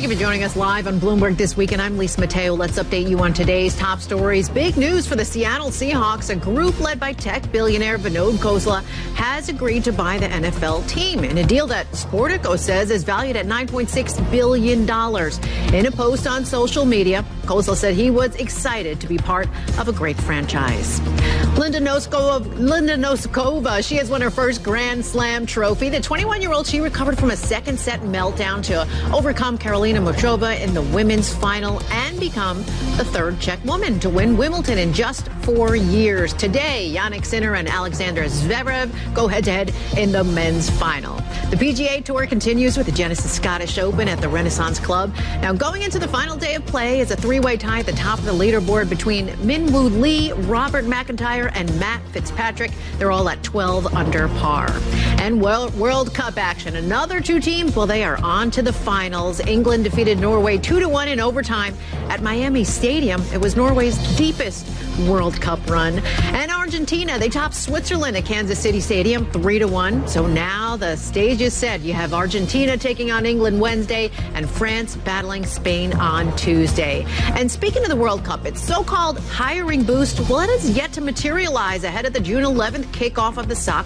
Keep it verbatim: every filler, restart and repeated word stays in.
Thank you for joining us live on Bloomberg This Week, and I'm Lisa Mateo. Let's update you on today's top stories. Big news for the Seattle Seahawks. A group led by tech billionaire Vinod Khosla has agreed to buy the N F L team in a deal that Sportico says is valued at nine point six billion dollars. In a post on social media, Khosla said he was excited to be part of a great franchise. Linda Noskova, Linda Noskova, she has won her first Grand Slam trophy. The twenty-one-year-old, she recovered from a second set meltdown to overcome Karolina Muchova in the women's final and become the third Czech woman to win Wimbledon in just four years. Today, Jannik Sinner and Alexander Zverev go head-to-head in the men's final. The P G A Tour continues with the Genesis Scottish Open at the Renaissance Club. Now, going into the final day of play is a three-way tie at the top of the leaderboard between Minwoo Lee, Robert McIntyre, and Matt Fitzpatrick. They're all at twelve under par. And World, World Cup action. Another two teams, well, they are on to the finals. England defeated Norway two to one in overtime at Miami Stadium. It was Norway's deepest World Cup run. And Argentina, they topped Switzerland at Kansas City Stadium three to one. So now the stage is set. You have Argentina taking on England Wednesday and France battling Spain on Tuesday. And speaking of the World Cup, its so-called hiring boost, well, it is yet to materialize ahead of the June eleventh kickoff of the soccer